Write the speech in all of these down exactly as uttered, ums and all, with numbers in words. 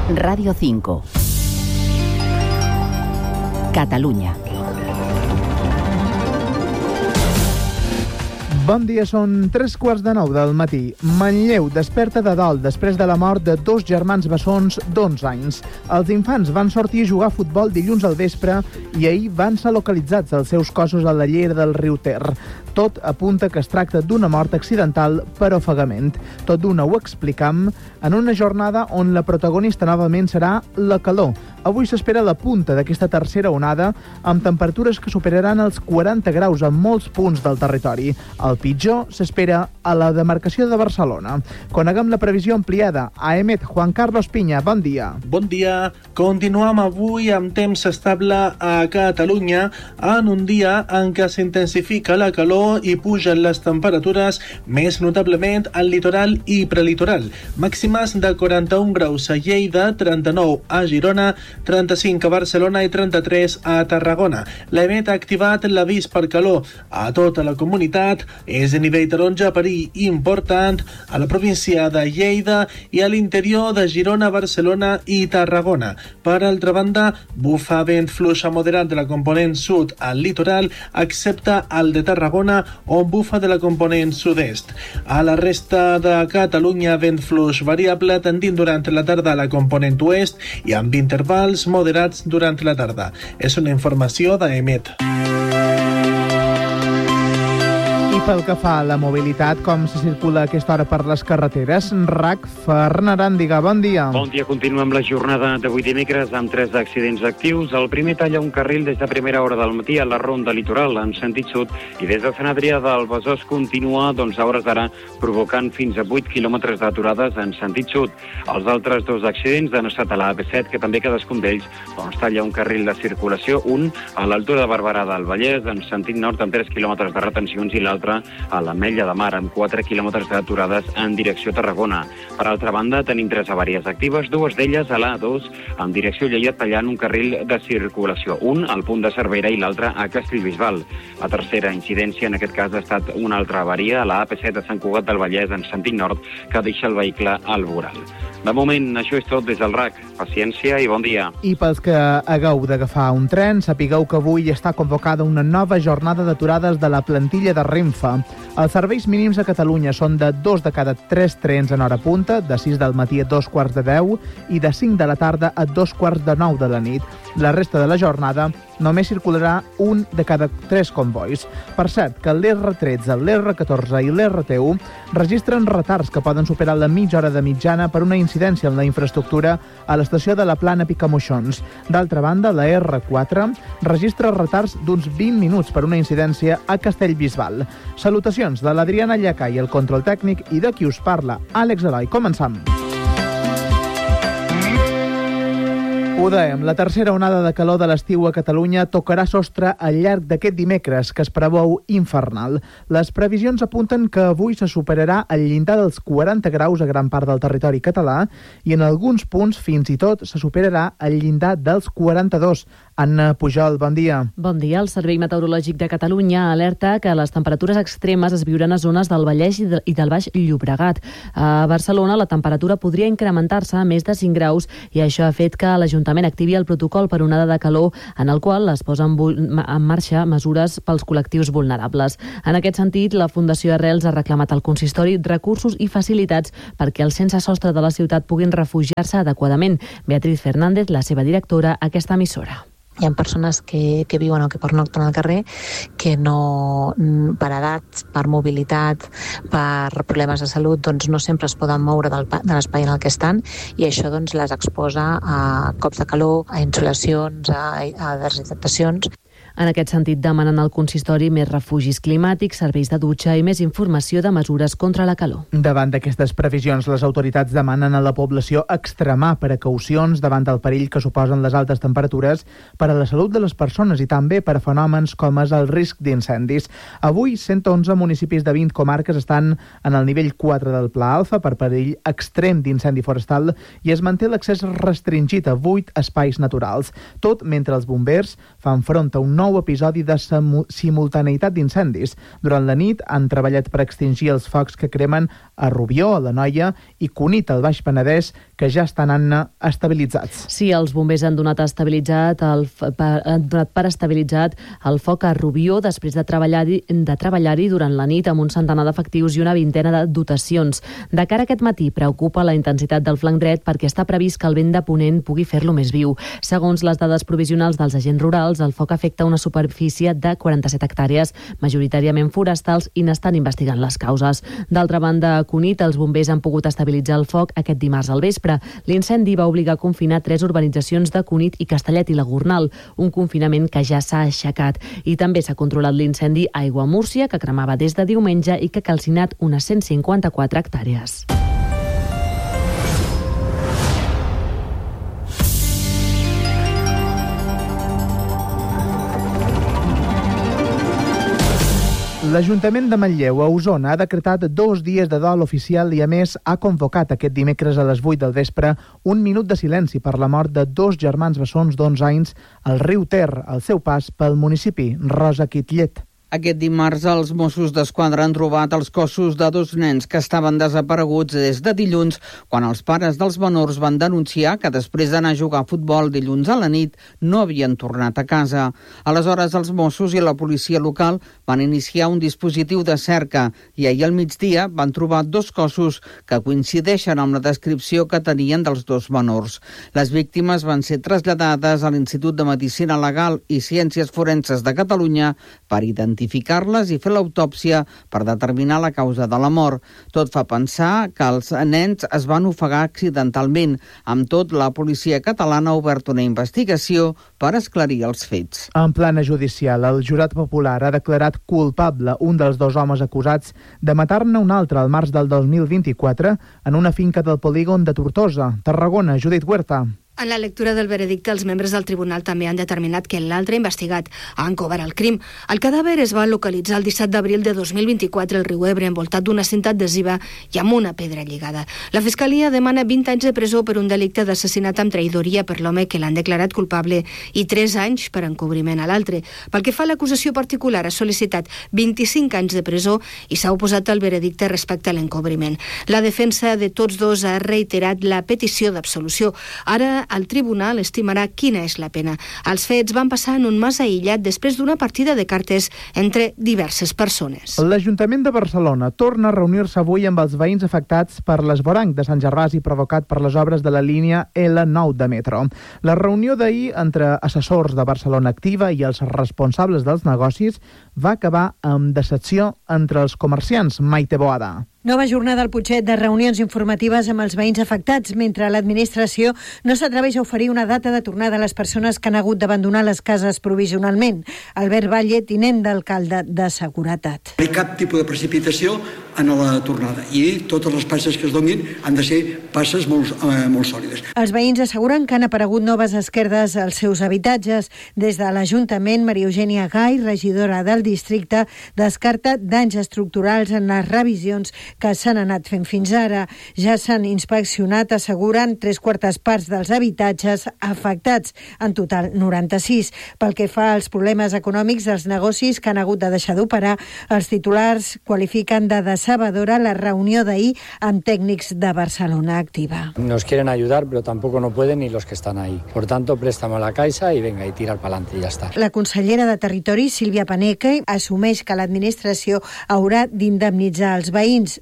Radio cinco. Catalunya. Bon dia, són tres quarts de nou del matí. Manlleu desperta de dol després de la mort de dos germans bessons d'onze anys. Els infants van sortir a jugar a futbol dilluns al vespre i ahir van ser localitzats els seus cossos a la llera del riu Ter. Tot apunta que es tracta d'una mort accidental per ofegament. Tot d'una ho explicam en una jornada on la protagonista novament serà la calor. Avui s'espera la punta d'aquesta tercera onada amb temperatures que superaran els quaranta graus en molts punts del territori. El pitjor s'espera a la demarcació de Barcelona. Coneguem la previsió ampliada. A Emet, Juan Carlos Piña, bon dia. Bon dia. Continuem avui amb temps estable a Catalunya en un dia en què s'intensifica la calor i pugen les temperatures més notablement al litoral i prelitoral. Màximes de quaranta-un graus a Lleida, trenta-nou a Girona, trenta-cinc a Barcelona i trenta-tres a Tarragona. L'Emet ha activat l'avís per calor a tota la comunitat. És de nivell taronja perill important a la província de Lleida i a l'interior de Girona, Barcelona i Tarragona. Per altra banda, bufa vent fluix a moderat de la component sud al litoral, excepte el de Tarragona, on bufa de la component sud-est. A la resta de Catalunya, vent fluix variable tendint durant la tarda a la component oest i amb intervals moderats durant la tarda. És una informació d'Emet. I pel que fa a la mobilitat, com se circula a aquesta hora per les carreteres? RAC, Ferran Aràndiga, bon dia. Bon dia, continuem la jornada d'avui dimecres amb tres accidents actius. El primer talla un carril des de primera hora del matí a la ronda litoral en sentit sud i des de Sant Adrià del Besòs continua doncs, a hores d'ara provocant fins a vuit quilòmetres d'aturades en sentit sud. Els altres dos accidents han estat a la A P set, que també cadascun d'ells doncs, talla un carril de circulació, un a l'altura de Barberà del Vallès en sentit nord amb tres quilòmetres de retencions i l'altre a l'Ametlla de Mar amb quatre quilòmetres d'aturades en direcció Tarragona. Per altra banda, tenim tres avàries actives, dues d'elles a l'A dos en direcció Lleida tallant un carril de circulació, un al punt de Cervera i l'altre a Castellbisbal. La tercera incidència en aquest cas ha estat una altra avaria a la A P set a Sant Cugat del Vallès en sentit nord que deixa el vehicle al voral. De moment, això és tot des del RAC. Paciència i bon dia. I pels que hagueu d'agafar un tren, sapigueu que avui està convocada una nova jornada d'aturades de la plantilla de Renfe. Els serveis mínims a Catalunya són de dos de cada tres trens en hora punta, de sis del matí a dos quarts de deu i de cinc de la tarda a dos quarts de nou de la nit. La resta de la jornada només circularà un de cada tres convois. Per cert, que l'R tretze, l'R catorze i l'R T u registren retards que poden superar la mitja hora de mitjana per una incidència en la infraestructura a l'estació de la Plana Picamoixons. D'altra banda, la R quatre registra retards d'uns vint minuts per una incidència a Castellbisbal. Salutacions de l'Adriana Llacà i el control tècnic i de qui us parla, Àlex Eloi. Començam. Ho dèiem, la tercera onada de calor de l'estiu a Catalunya tocarà sostre al llarg d'aquest dimecres, que es preveu infernal. Les previsions apunten que avui se superarà el llindar dels quaranta graus a gran part del territori català i en alguns punts fins i tot se superarà el llindar dels quaranta-dos. Anna Pujol, bon dia. Bon dia. El Servei Meteorològic de Catalunya alerta que les temperatures extremes es viuran a zones del Vallès i del Baix Llobregat. A Barcelona la temperatura podria incrementar-se a més de cinc graus i això ha fet que l'Ajuntament activi el protocol per onada de calor en el qual es posen en marxa mesures pels col·lectius vulnerables. En aquest sentit, la Fundació Arrels ha reclamat al consistori recursos i facilitats perquè els sense sostre de la ciutat puguin refugiar-se adequadament. Beatriz Fernández, la seva directora, a aquesta emissora. Hi ha persones que, que viuen o que pernocten al carrer que no, per edats, per mobilitat, per problemes de salut, doncs no sempre es poden moure del, de l'espai en el que estan i això doncs, les exposa a cops de calor, a insolacions, a, a deshidratacions. En aquest sentit, demanen al consistori més refugis climàtics, serveis de dutxa i més informació de mesures contra la calor. Davant d'aquestes previsions, les autoritats demanen a la població extremar precaucions davant del perill que suposen les altes temperatures per a la salut de les persones i també per a fenòmens com és el risc d'incendis. Avui, cent onze municipis de vint comarques estan en el nivell quatre del Pla Alfa per perill extrem d'incendi forestal i es manté l'accés restringit a vuit espais naturals. Tot mentre els bombers fan front a un nou episodi de simultaneïtat d'incendis. Durant la nit han treballat per extingir els focs que cremen a Rubió, a l'Anoia, i Cunit, al Baix Penedès, que ja estan estabilitzats. Sí, els bombers han donat, estabilitzat el, per, han donat per estabilitzat el foc a Rubió després de treballar-hi de treballar-hi durant la nit amb un centenar d'efectius i una vintena de dotacions. De cara a aquest matí preocupa la intensitat del flanc dret perquè està previst que el vent de ponent pugui fer-lo més viu. Segons les dades provisionals dels agents rurals, el foc afecta una superfície de quaranta-set hectàrees, majoritàriament forestals, i n'estan investigant les causes. D'altra banda, a Cunit, els bombers han pogut estabilitzar el foc aquest dimarts al vespre. L'incendi va obligar a confinar tres urbanitzacions de Cunit i Castellet i la Gornal, un confinament que ja s'ha aixecat. I també s'ha controlat l'incendi a Aiguamúrcia, que cremava des de diumenge i que ha calcinat unes cent cinquanta-quatre hectàrees. L'Ajuntament de Manlleu, a Osona, ha decretat dos dies de dol oficial i, a més, ha convocat aquest dimecres a les vuit del vespre un minut de silenci per la mort de dos germans bessons d'onze anys al riu Ter, al seu pas pel municipi. Rosa Quitllet. Aquest dimarts els Mossos d'Esquadra han trobat els cossos de dos nens que estaven desapareguts des de dilluns, quan els pares dels menors van denunciar que després d'anar a jugar a futbol dilluns a la nit no havien tornat a casa. Aleshores, els Mossos i la policia local van iniciar un dispositiu de cerca i ahir al migdia van trobar dos cossos que coincideixen amb la descripció que tenien dels dos menors. Les víctimes van ser traslladades a l'Institut de Medicina Legal i Ciències Forenses de Catalunya per identificar identificar-les i fer l'autòpsia per determinar la causa de la mort. Tot fa pensar que els nens es van ofegar accidentalment. Amb tot, la policia catalana ha obert una investigació per esclarir els fets. En plana judicial, el jurat popular ha declarat culpable un dels dos homes acusats de matar-ne un altre al març del dos mil vint-i-quatre en una finca del polígon de Tortosa, Tarragona. Judit Huerta. En la lectura del veredicte, els membres del tribunal també han determinat que l'altre investigat ha encobert el crim. El cadàver es va localitzar el disset d'abril de dos mil vint-i-quatre al riu Ebre, envoltat d'una cinta adhesiva i amb una pedra lligada. La Fiscalia demana vint anys de presó per un delicte d'assassinat amb traïdoria per l'home que l'han declarat culpable i tres anys per encobriment a l'altre. Pel que fa a l'acusació particular, ha sol·licitat vint-i-cinc anys de presó i s'ha oposat al veredicte respecte a l'encobriment. La defensa de tots dos ha reiterat la petició d'absolució. Ara el tribunal estimarà quina és la pena. Els fets van passar en un mas aïllat després d'una partida de cartes entre diverses persones. L'Ajuntament de Barcelona torna a reunir-se avui amb els veïns afectats per l'esvoranc de Sant Gervasi provocat per les obres de la línia L nou de metro. La reunió d'ahir entre assessors de Barcelona Activa i els responsables dels negocis va acabar amb decepció entre els comerciants. Maite Boada. Nova jornada al Putxet de reunions informatives amb els veïns afectats, mentre l'administració no s'atreveix a oferir una data de tornada a les persones que han hagut d'abandonar les cases provisionalment. Albert Valle, tinent d'alcalde de Seguretat. No hi ha cap tipus de precipitació en la tornada i totes les passes que es donin han de ser passes molt, eh, molt sòlides. Els veïns asseguren que han aparegut noves esquerdes als seus habitatges. Des de l'Ajuntament, Maria Eugènia Gai, regidora del districte, descarta danys estructurals en les revisions que s'han anat fent fins ara. Ja s'han inspeccionat, asseguren, tres quartes parts dels habitatges afectats, en total noranta-sis. Pel que fa als problemes econòmics dels negocis que han hagut de deixar d'operar, els titulars qualifiquen de decebedora la reunió d'ahir amb tècnics de Barcelona Activa. Nos quieren ayudar, pero tampoco no pueden ni los que están ahí. Por tanto, préstamo a la Caixa y venga, y tirar para adelante y ya está. La consellera de Territori, Sílvia Paneque, assumeix que l'administració haurà d'indemnitzar els veïns.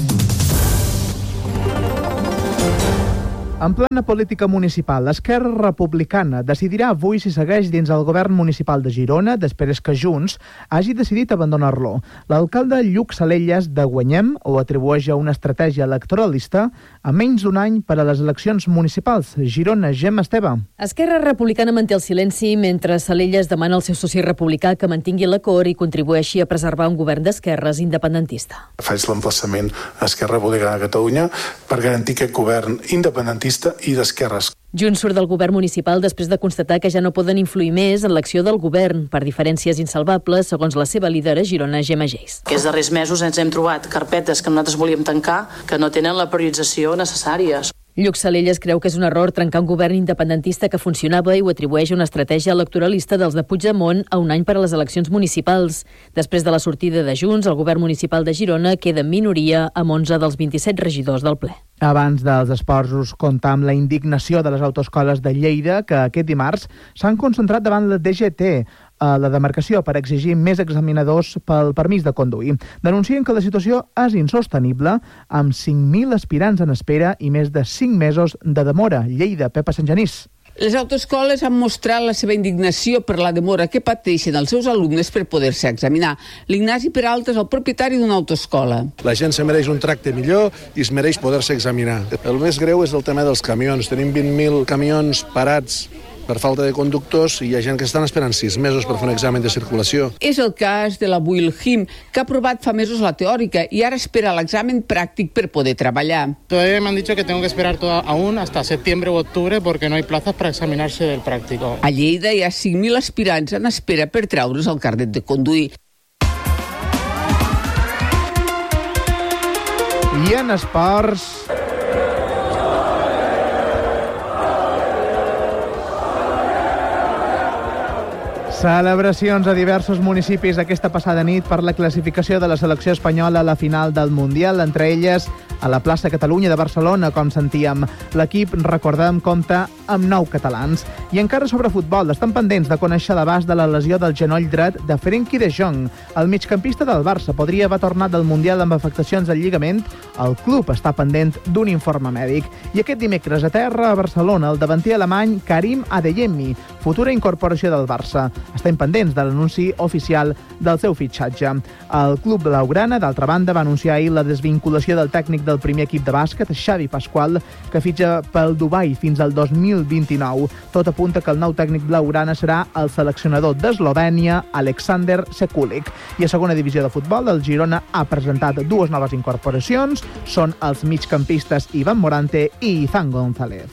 En plena política municipal, l'Esquerra Republicana decidirà avui si segueix dins el govern municipal de Girona després que Junts hagi decidit abandonar-lo. L'alcalde Lluc Salelles de Guanyem ho atribueix a una estratègia electoralista a menys d'un any per a les eleccions municipals. Girona, Gemma Esteve. Esquerra Republicana manté el silenci mentre Salelles demana al seu soci republicà que mantingui l'acord i contribueixi a preservar un govern d'esquerres independentista. Faig l'emplaçament a Esquerra Republicana de Catalunya per garantir aquest govern independentista i d'esquerres. Junts surt del govern municipal després de constatar que ja no poden influir més en l'acció del govern per diferències insalvables, segons la seva líder a Girona, Gemma Geis. Aquests darrers mesos ens hem trobat carpetes que nosaltres volíem tancar que no tenen la priorització necessària. Lluc Salelles creu que és un error trencar un govern independentista que funcionava i ho atribueix a una estratègia electoralista dels de Puigdemont a un any per a les eleccions municipals. Després de la sortida de Junts, el govern municipal de Girona queda en minoria amb onze dels vint-i-set regidors del ple. Abans dels esports us compta amb la indignació de les autoescoles de Lleida que aquest dimarts s'han concentrat davant la D G T a la demarcació per exigir més examinadors pel permís de conduir. Denuncien que la situació és insostenible amb cinc mil aspirants en espera i més de cinc mesos de demora. Lleida, Pepa Sant Genís. Les autoescoles han mostrat la seva indignació per la demora que pateixen els seus alumnes per poder-se examinar. L'Ignasi Peralta és el propietari d'una autoescola. La gent se mereix un tracte millor i es mereix poder-se examinar. El més greu és el tema dels camions. Tenim vint mil camions parats per falta de conductors i hi ha gent que estan esperant sis mesos per fer un examen de circulació. És el cas de la Wilhelm, que ha aprovat fa mesos la teòrica i ara espera l'examen pràctic per poder treballar. Todavía me han dicho que tengo que esperar todo aún hasta septiembre o octubre porque no hay plazas para examinarse del práctico. A Lleida hi ha cinc mil aspirants en espera per treure's el carnet de conduir. I en esports... Celebracions a diversos municipis aquesta passada nit per la classificació de la selecció espanyola a la final del Mundial, entre elles a la plaça Catalunya de Barcelona, com sentíem. L'equip, recordem, compta amb nou catalans. I encara sobre futbol, estan pendents de conèixer l'abast de la lesió del genoll dret de Frenkie de Jong. El migcampista del Barça podria haver tornat del Mundial amb afectacions al lligament. El club està pendent d'un informe mèdic. I aquest dimecres a terra, a Barcelona, el davanter alemany Karim Adeyemi, futura incorporació del Barça. Estem pendents de l'anunci oficial del seu fitxatge. El club blaugrana, d'altra banda, va anunciar ahir la desvinculació del tècnic del primer equip de bàsquet, Xavi Pasqual, que fitxa pel Dubai fins al dos mil vint-i-nou. Tot apunta que el nou tècnic blaugrana serà el seleccionador d'Eslovènia, Alexander Sekulic. I a segona divisió de futbol, el Girona ha presentat dues noves incorporacions. Són els migcampistes Ivan Morante i Izan González.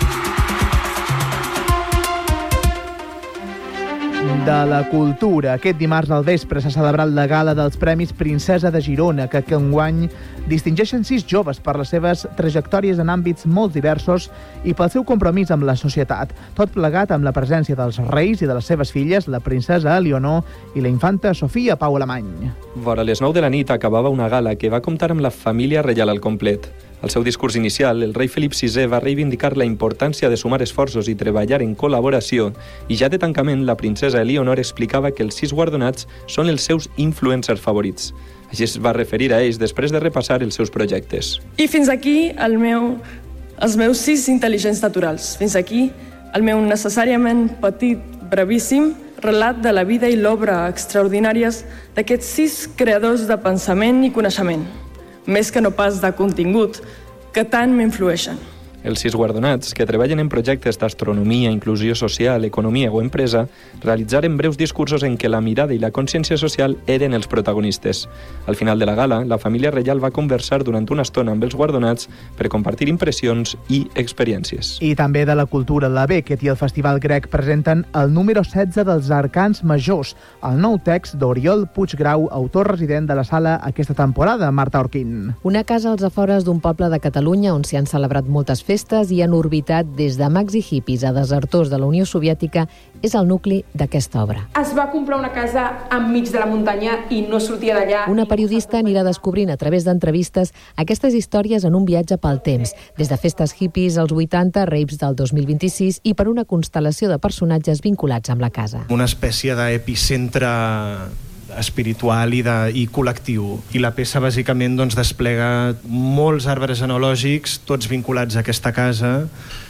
De la cultura. Aquest dimarts al vespre s'ha celebrat la gala dels Premis Princesa de Girona, que enguany distingeixen sis joves per les seves trajectòries en àmbits molt diversos i pel seu compromís amb la societat. Tot plegat amb la presència dels reis i de les seves filles, la princesa Eleonor i la infanta Sofia Pau Alemany. Vora les nou de la nit acabava una gala que va comptar amb la família reial al complet. Al seu discurs inicial, el rei Felip sisè va reivindicar la importància de sumar esforços i treballar en col·laboració, i ja de tancament la princesa Eleonor explicava que els sis guardonats són els seus influencers favorits. Així es va referir a ells després de repassar els seus projectes. I fins aquí el meu, els meus sis intel·ligents naturals. Fins aquí el meu necessàriament petit, brevíssim, relat de la vida i l'obra extraordinàries d'aquests sis creadors de pensament i coneixement, més que no pas de contingut, que tant m'influeixen. Els sis guardonats, que treballen en projectes d'astronomia, inclusió social, economia o empresa, realitzaren breus discursos en què la mirada i la consciència social eren els protagonistes. Al final de la gala, la família reial va conversar durant una estona amb els guardonats per compartir impressions i experiències. I també de la cultura, la Beckett i el Festival Grec presenten el número setze dels Arcans Majors, el nou text d'Oriol Puiggrau, autor resident de la sala aquesta temporada, Marta Orquín. Una casa als afores d'un poble de Catalunya on s'hi han celebrat moltes festes i han orbitat des de mags i hippies a desertors de la Unió Soviètica és el nucli d'aquesta obra. Es va comprar una casa enmig de la muntanya i no sortia d'allà. Una periodista anirà descobrint a través d'entrevistes aquestes històries en un viatge pel temps, des de festes hippies als vuitanta, raves del dos mil vint-i-sis i per una constel·lació de personatges vinculats amb la casa. Una espècie d'epicentre espiritual i, de, i col·lectiu. I la peça bàsicament doncs, desplega molts arbres genealògics, tots vinculats a aquesta casa,